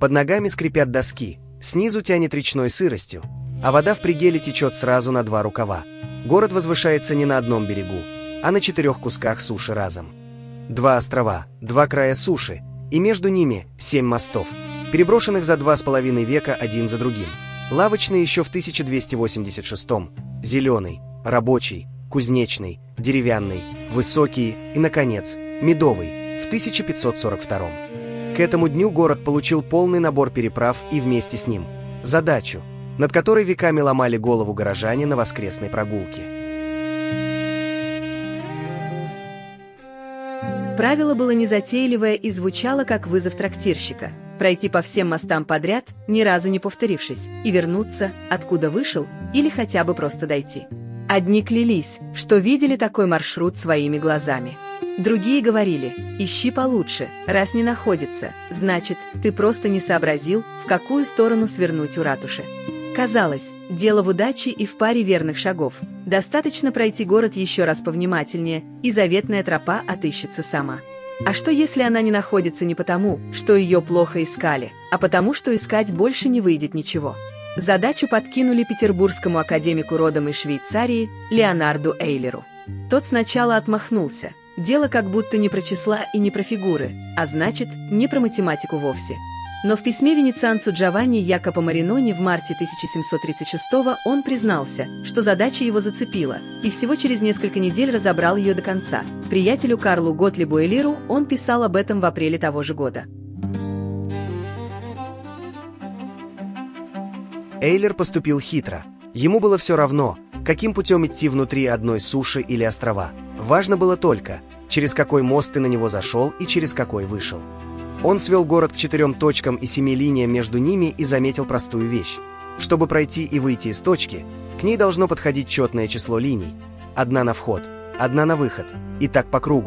Под ногами скрипят доски, снизу тянет речной сыростью, а вода в Пригеле течет сразу на 2 рукава. Город возвышается не на одном берегу, а на 4 кусках суши разом. 2 острова, 2 края суши, и между ними 7 мостов, переброшенных за 2,5 века один за другим. Лавочный еще в 1286-м, зеленый, рабочий, кузнечный, деревянный, высокий и, наконец, медовый в 1542-м. К этому дню город получил полный набор переправ и вместе с ним задачу, над которой веками ломали голову горожане на воскресной прогулке. Правило было незатейливое и звучало как вызов трактирщика – пройти по всем мостам подряд, ни разу не повторившись, и вернуться, откуда вышел, или хотя бы просто дойти. Одни клялись, что видели такой маршрут своими глазами. Другие говорили: ищи получше, раз не находится, значит, ты просто не сообразил, в какую сторону свернуть у ратуши. Казалось, дело в удаче и в паре верных шагов. Достаточно пройти город еще раз повнимательнее, и заветная тропа отыщется сама. А что, если она не находится не потому, что ее плохо искали, а потому, что искать больше не выйдет ничего? Задачу подкинули петербургскому академику родом из Швейцарии Леонарду Эйлеру. Тот сначала отмахнулся. Дело как будто не про числа и не про фигуры, а значит, не про математику вовсе. Но в письме венецианцу Джованни Якопо Маринони в марте 1736-го он признался, что задача его зацепила, и всего через несколько недель разобрал ее до конца. Приятелю Карлу Готлибу Эйлеру он писал об этом в апреле того же года. Эйлер поступил хитро. Ему было все равно, каким путем идти внутри одной суши или острова. Важно было только, через какой мост ты на него зашел и через какой вышел. Он свел город к 4 точкам и 7 линиям между ними и заметил простую вещь. Чтобы пройти и выйти из точки, к ней должно подходить четное число линий. 1 на вход, 1 на выход, и так по кругу.